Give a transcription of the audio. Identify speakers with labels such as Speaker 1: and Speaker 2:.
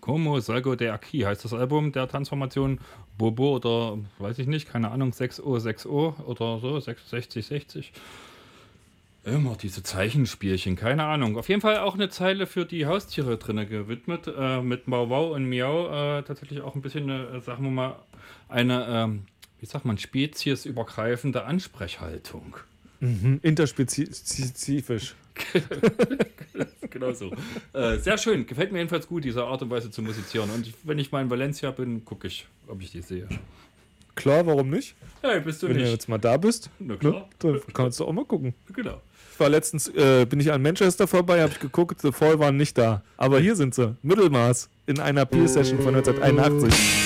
Speaker 1: Como Salgo de Aquí heißt das Album der Transformation. Bobo oder weiß ich nicht, keine Ahnung, 6O oder so, 6660. Immer diese Zeichenspielchen, keine Ahnung. Auf jeden Fall auch eine Zeile für die Haustiere drin gewidmet, mit Mau Wow und Miau. Tatsächlich auch ein bisschen, sagen wir mal, eine, wie sagt man, speziesübergreifende Ansprechhaltung.
Speaker 2: Interspezifisch.
Speaker 1: Genau so. Sehr schön. Gefällt mir jedenfalls gut, diese Art und Weise zu musizieren. Und wenn ich mal in Valencia bin, gucke ich, ob ich die sehe.
Speaker 2: Klar, warum nicht?
Speaker 1: Hey, bist du
Speaker 2: Wenn
Speaker 1: nicht?
Speaker 2: du jetzt mal da bist,
Speaker 1: Na klar.
Speaker 2: dann kannst du auch mal gucken.
Speaker 1: Genau.
Speaker 2: Ich war letztens, bin ich an Manchester vorbei, habe ich geguckt, The Fall waren nicht da. Aber hier sind sie, Mittelmaß, in einer Peer-Session von 1981.